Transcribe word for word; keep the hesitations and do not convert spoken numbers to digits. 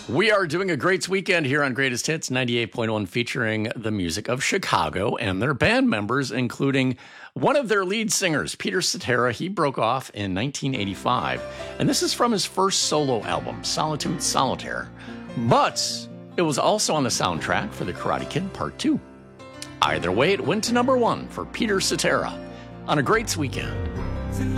We are doing a Greats Weekend here on Greatest Hits ninety-eight point one, featuring the music of Chicago and their band members, including one of their lead singers, Peter Cetera. He broke off in nineteen eighty-five, and this is from his first solo album, Solitude Solitaire. But it was also on the soundtrack for The Karate Kid Part two. Either way, it went to number one for Peter Cetera on a Greats Weekend.